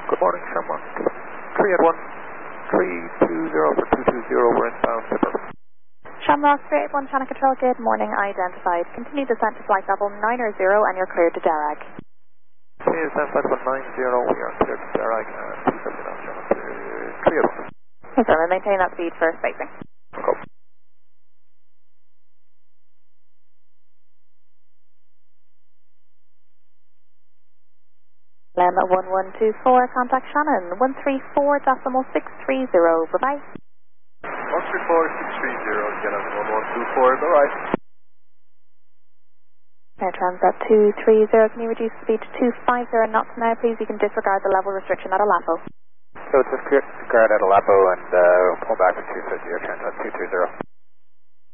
Good morning, Shamrock. 3 at 1, 320 for 220, we're inbound Tipper. Shamrock 381 Channel Control, good morning, identified. Continue descent to flight level 900 and you're cleared to Derag. Continue descent flight level 90, we are cleared to Derag and 270 now, Shamrock 3 at 1. Yes, sir, we'll maintain that speed for spacing. Okay. LM 1124, contact Shannon, 134.630, bye-bye. 134.630, get on 1124, bye-bye. Air Transat 230, can you reduce speed to 250 knots now, please? You can disregard the level restriction at Alapo. So disregard at Alapo and pull back to 250, Air Transat 230.